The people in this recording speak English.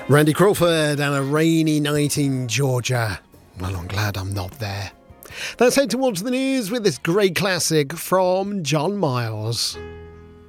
Randy Crawford and A Rainy Night in Georgia. Well, I'm glad I'm not there. Let's head towards the news with this great classic from John Miles.